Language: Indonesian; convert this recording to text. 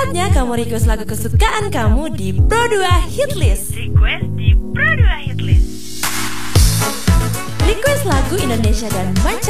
Saatnya kamu request lagu kesukaan kamu di Pro2 Hitlist. Request di Pro2 Hitlist. Request lagu Indonesia dan mancanegara.